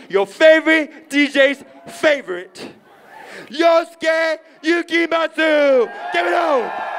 your favorite DJ's favorite, Yosuke Yukimatsu. Give it up.